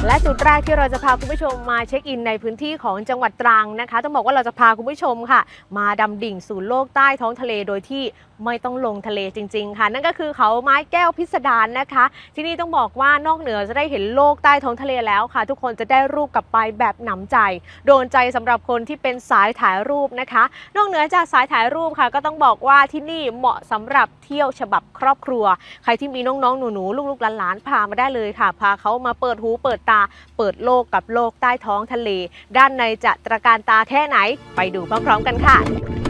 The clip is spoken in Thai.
และจุดแรกที่เราจะพาคุณผู้ชมมาเช็คอินในพื้นที่ของจังหวัดตรังนะคะต้องบอกว่าเราจะพาคุณผู้ชมค่ะมาดำดิ่งสู่โลกใต้ท้องทะเลโดยที่ไม่ต้องลงทะเลจริงๆค่ะนั่นก็คือเขาไม้แก้วพิสดารนะคะที่นี่ต้องบอกว่านอกเหนือจะได้เห็นโลกใต้ท้องทะเลแล้วค่ะทุกคนจะได้รูปกลับไปแบบหนำใจโดนใจสำหรับคนที่เป็นสายถ่ายรูปนะคะนอกเหนือจากสายถ่ายรูปค่ะก็ต้องบอกว่าที่นี่เหมาะสำหรับเที่ยวฉบับครอบครัวใครที่มีน้องๆหนูๆลูกๆหลานๆพามาได้เลยค่ะพาเขามาเปิดหูเปิดตาเปิดโลกกับโลกใต้ท้องทะเลด้านในจะตระการตาแค่ไหนไปดูพร้อมๆกันค่ะ